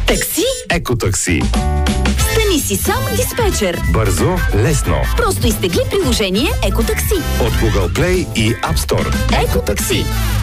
Такси? Екотакси. Стани си сам диспетчер. Бързо, лесно. Просто изтегли приложение Екотакси От Google Play и App Store. Екотакси.